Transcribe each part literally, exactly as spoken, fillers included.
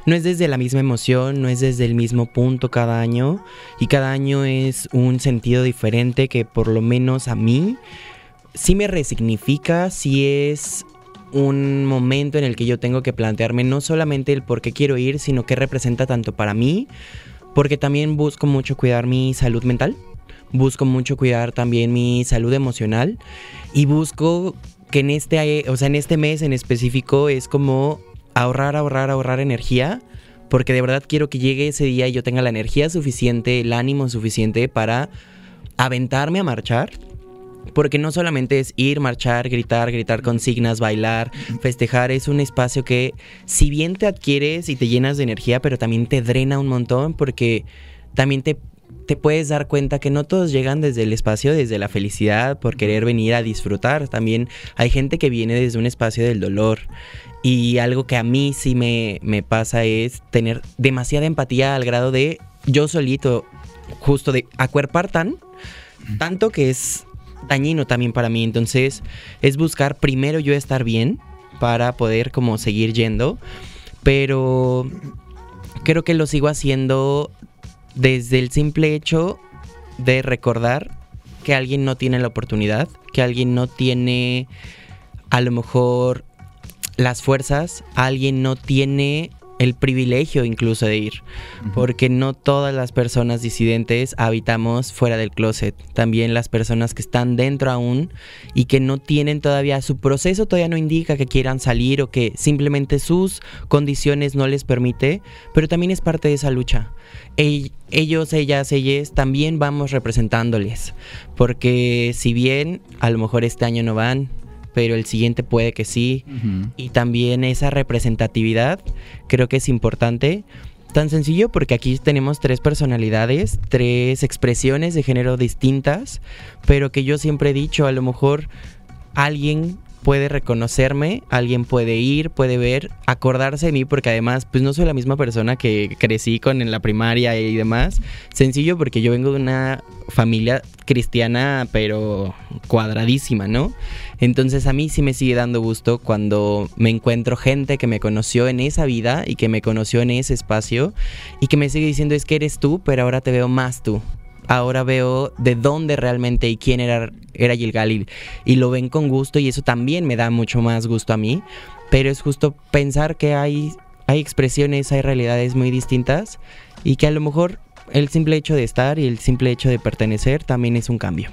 no es desde la misma emoción, no es desde el mismo punto cada año, y cada año es un sentido diferente que por lo menos a mí sí me resignifica, sí es un momento en el que yo tengo que plantearme no solamente el por qué quiero ir, sino qué representa tanto para mí, porque también busco mucho cuidar mi salud mental, busco mucho cuidar también mi salud emocional, y busco que en este, o sea, en este mes en específico es como ahorrar, ahorrar, ahorrar energía, porque de verdad quiero que llegue ese día y yo tenga la energía suficiente, el ánimo suficiente para aventarme a marchar. Porque no solamente es ir, marchar, gritar, gritar consignas, bailar, festejar. Es un espacio que si bien te adquieres y te llenas de energía, pero también te drena un montón, porque también te, te puedes dar cuenta que no todos llegan desde el espacio, desde la felicidad, por querer venir a disfrutar. También hay gente que viene desde un espacio del dolor. Y algo que a mí sí me, me pasa es tener demasiada empatía al grado de yo solito, justo de acuerpar tan, tanto que es dañino también para mí. Entonces es buscar primero yo estar bien para poder como seguir yendo, pero creo que lo sigo haciendo desde el simple hecho de recordar que alguien no tiene la oportunidad, que alguien no tiene a lo mejor las fuerzas, alguien no tiene el privilegio incluso de ir, uh-huh. porque no todas las personas disidentes habitamos fuera del closet. También las personas que están dentro aún y que no tienen todavía, su proceso todavía no indica que quieran salir o que simplemente sus condiciones no les permite, pero también es parte de esa lucha. E- ellos, ellas, ellas también vamos representándoles, porque si bien a lo mejor este año no van, pero el siguiente puede que sí, uh-huh. y también esa representatividad creo que es importante, tan sencillo porque aquí tenemos tres personalidades, tres expresiones de género distintas, pero que yo siempre he dicho, a lo mejor alguien puede reconocerme, alguien puede ir, puede ver, acordarse de mí, porque además pues no soy la misma persona que crecí con en la primaria y demás. Sencillo porque yo vengo de una familia cristiana pero cuadradísima, ¿no? Entonces a mí sí me sigue dando gusto cuando me encuentro gente que me conoció en esa vida y que me conoció en ese espacio y que me sigue diciendo es que eres tú, pero ahora te veo más tú. Ahora veo de dónde realmente y quién era, era Gilgal, y lo ven con gusto, y eso también me da mucho más gusto a mí, pero es justo pensar que hay, hay expresiones, hay realidades muy distintas y que a lo mejor el simple hecho de estar y el simple hecho de pertenecer también es un cambio.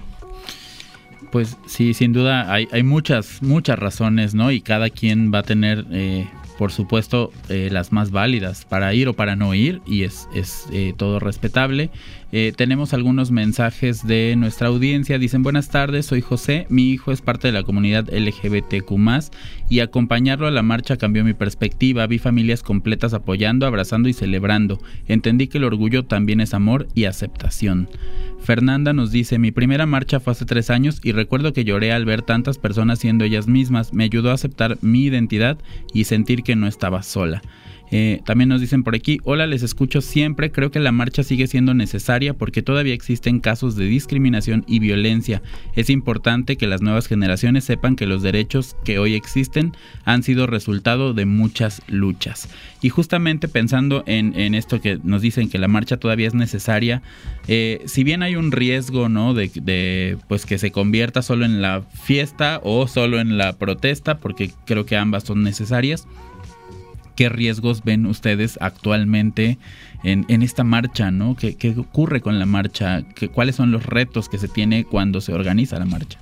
Pues sí, sin duda hay, hay muchas, muchas razones, ¿no? Y cada quien va a tener... Eh... por supuesto, eh, las más válidas para ir o para no ir, y es, es eh, todo respetable. Eh, tenemos algunos mensajes de nuestra audiencia. Dicen: buenas tardes, soy José, mi hijo es parte de la comunidad L G B T Q más, y acompañarlo a la marcha cambió mi perspectiva. Vi familias completas apoyando, abrazando y celebrando. Entendí que el orgullo también es amor y aceptación. Fernanda nos dice: mi primera marcha fue hace tres años y recuerdo que lloré al ver tantas personas siendo ellas mismas. Me ayudó a aceptar mi identidad y sentir que no estaba sola. Eh, también nos dicen por aquí: hola, les escucho siempre, creo que la marcha sigue siendo necesaria porque todavía existen casos de discriminación y violencia. Es importante que las nuevas generaciones sepan que los derechos que hoy existen han sido resultado de muchas luchas. Y justamente pensando en, en esto que nos dicen que la marcha todavía es necesaria, eh, si bien hay un riesgo, ¿no?, de, de pues que se convierta solo en la fiesta o solo en la protesta, porque creo que ambas son necesarias, ¿qué riesgos ven ustedes actualmente en, en esta marcha, ¿no? ¿Qué, qué ocurre con la marcha? ¿Qué, ¿Cuáles son los retos que se tiene cuando se organiza la marcha?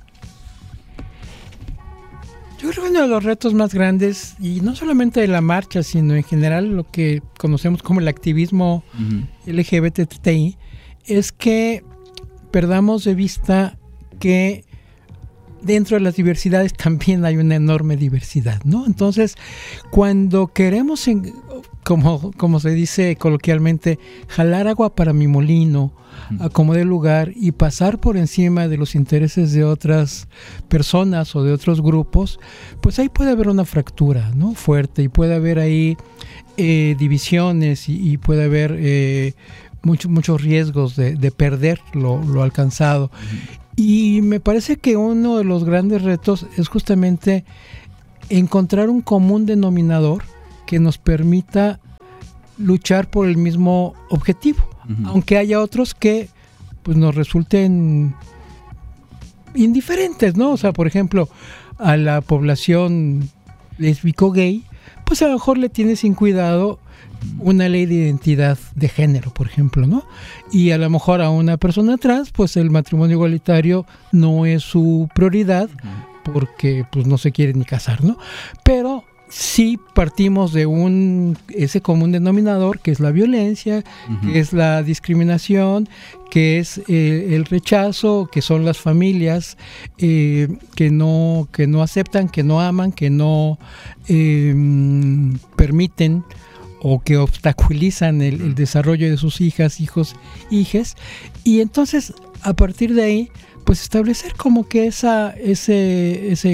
Yo creo que uno de los retos más grandes, y no solamente de la marcha, sino en general lo que conocemos como el activismo uh-huh. L G B T I, es que perdamos de vista que dentro de las diversidades también hay una enorme diversidad, ¿no? Entonces, cuando queremos, en, como, como se dice coloquialmente, jalar agua para mi molino, uh-huh. a como dé lugar, y pasar por encima de los intereses de otras personas o de otros grupos, pues ahí puede haber una fractura, ¿no?, fuerte, y puede haber ahí eh, divisiones y, y puede haber eh, mucho, muchos riesgos de, de perder lo, lo alcanzado. Uh-huh. Y me parece que uno de los grandes retos es justamente encontrar un común denominador que nos permita luchar por el mismo objetivo, uh-huh. aunque haya otros que pues nos resulten indiferentes, ¿no? O sea, por ejemplo, a la población lésbico gay, pues a lo mejor le tiene sin cuidado una ley de identidad de género, por ejemplo, ¿no? Y a lo mejor a una persona trans, pues el matrimonio igualitario no es su prioridad porque pues no se quiere ni casar, ¿no? Pero sí partimos de un ese común denominador que es la violencia, uh-huh. que es la discriminación, que es eh, el rechazo, que son las familias eh, que no que no aceptan, que no aman, que no eh, permiten o que obstaculizan el, el desarrollo de sus hijas, hijos, hijes, y entonces a partir de ahí, pues establecer como que esa ese ese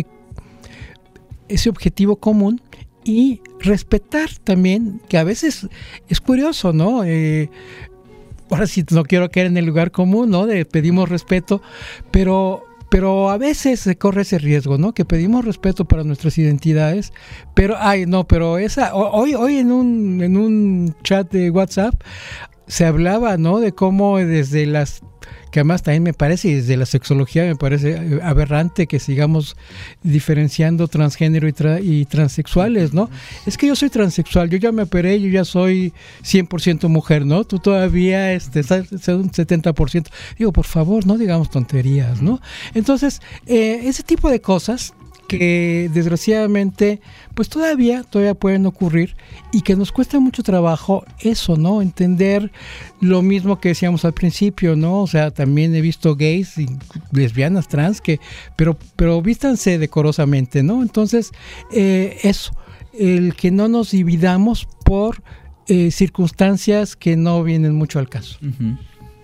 ese objetivo común y respetar también, que a veces es curioso, ¿no? Eh, ahora sí no quiero caer en el lugar común, ¿no? De pedimos respeto, pero pero a veces se corre ese riesgo, ¿no? Que pedimos respeto para nuestras identidades, pero ay, no, pero esa hoy hoy en un en un chat de WhatsApp se hablaba, ¿no? De cómo desde las que además también me parece, y desde la sexología me parece aberrante que sigamos diferenciando transgénero y, tra- y transexuales, ¿no? Es que yo soy transexual, yo ya me operé, yo ya soy cien por ciento mujer, ¿no? Tú todavía este, estás un setenta por ciento. Digo, por favor, no digamos tonterías, ¿no? Entonces, eh, ese tipo de cosas que desgraciadamente pues todavía todavía pueden ocurrir y que nos cuesta mucho trabajo eso, ¿no? Entender lo mismo que decíamos al principio, ¿no? O sea, también he visto gays y lesbianas, trans, que pero pero vístanse decorosamente, ¿no? Entonces, eh, eso, el que no nos dividamos por eh, circunstancias que no vienen mucho al caso. Uh-huh.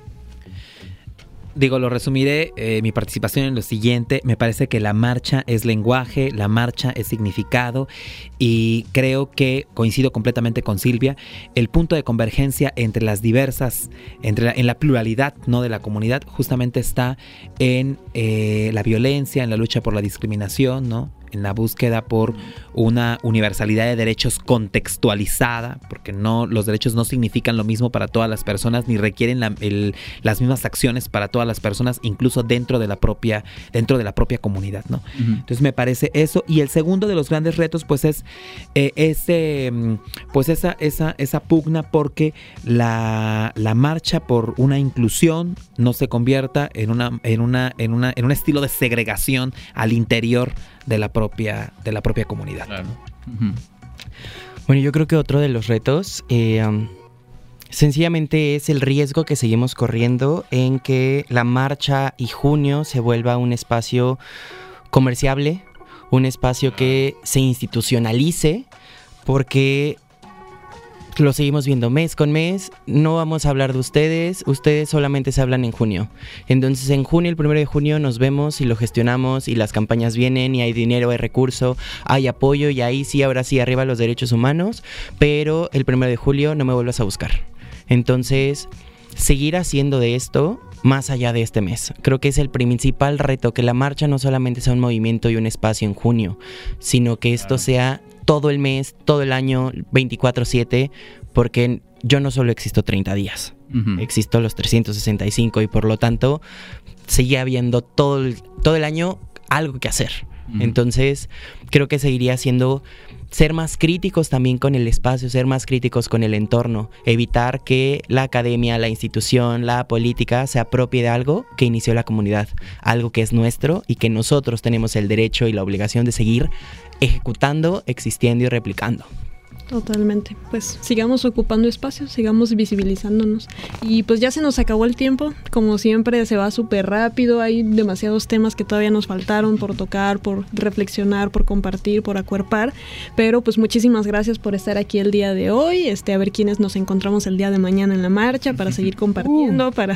Digo, lo resumiré, eh, mi participación en lo siguiente. Me parece que la marcha es lenguaje, la marcha es significado y creo que coincido completamente con Silvia. El punto de convergencia entre las diversas, entre la, en la pluralidad, ¿no?, de la comunidad, justamente está en eh, la violencia, en la lucha por la discriminación, ¿no?, en la búsqueda por una universalidad de derechos contextualizada, porque no, los derechos no significan lo mismo para todas las personas, ni requieren la, el, las mismas acciones para todas las personas, incluso dentro de la propia, dentro de la propia comunidad, ¿no? Uh-huh. Entonces me parece eso. Y el segundo de los grandes retos, pues, es eh, ese, pues esa, esa, esa pugna porque la, la marcha por una inclusión no se convierta en una, en una, en una, en un estilo de segregación al interior de la propia de la propia comunidad. Claro. Uh-huh. Bueno, yo creo que otro de los retos eh, um, sencillamente es el riesgo que seguimos corriendo en que la marcha y junio se vuelva un espacio comerciable, un espacio que se institucionalice, porque lo seguimos viendo mes con mes. No vamos a hablar de ustedes, ustedes solamente se hablan en junio. Entonces en junio, el primero de junio, nos vemos y lo gestionamos y las campañas vienen y hay dinero, hay recurso, hay apoyo y ahí sí, ahora sí, arriba los derechos humanos, pero el primero de julio no me vuelvas a buscar. Entonces, seguir haciendo de esto más allá de este mes. Creo que es el principal reto, que la marcha no solamente sea un movimiento y un espacio en junio, sino que esto sea todo el mes, todo el año, veinticuatro siete, porque yo no solo existo treinta días, uh-huh. existo los trescientos sesenta y cinco y por lo tanto sigue habiendo todo el, todo el año algo que hacer. Uh-huh. Entonces creo que seguiría siendo ser más críticos también con el espacio, ser más críticos con el entorno, evitar que la academia, la institución, la política se apropie de algo que inició la comunidad, algo que es nuestro y que nosotros tenemos el derecho y la obligación de seguir ejecutando, existiendo y replicando. Totalmente, pues sigamos ocupando espacios, sigamos visibilizándonos y pues ya se nos acabó el tiempo, como siempre se va súper rápido, hay demasiados temas que todavía nos faltaron por tocar, por reflexionar, por compartir, por acuerpar, pero pues muchísimas gracias por estar aquí el día de hoy, este a ver quiénes nos encontramos el día de mañana en la marcha para seguir compartiendo, uh. para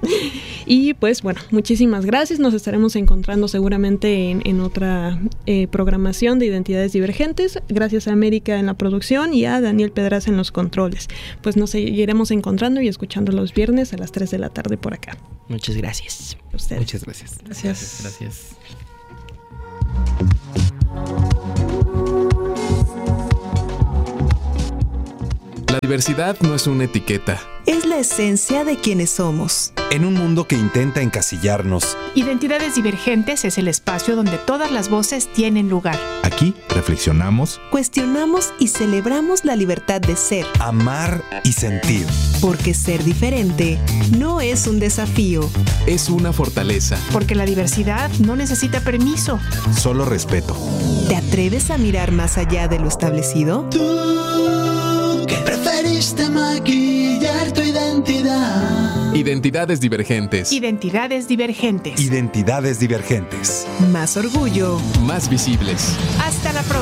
y pues bueno, muchísimas gracias, nos estaremos encontrando seguramente en, en otra eh, programación de Identidades Divergentes, gracias a América en la producción y a Daniel Pedraza en los controles. Pues nos seguiremos encontrando y escuchando los viernes a las tres de la tarde por acá. Muchas gracias. A ustedes. Muchas gracias. Gracias. Gracias. gracias. diversidad no es una etiqueta. Es la esencia de quienes somos. En un mundo que intenta encasillarnos, Identidades Divergentes es el espacio donde todas las voces tienen lugar. Aquí reflexionamos, Cuestionamos y celebramos la libertad de ser. amar y sentir. Porque ser diferente no es un desafío. Es una fortaleza. Porque la diversidad no necesita permiso. solo respeto. ¿Te atreves a mirar más allá de lo establecido? Tú que preferiste maquillar tu identidad. Identidades divergentes. Identidades Divergentes. Identidades divergentes. Más orgullo. Más visibles. Hasta la próxima.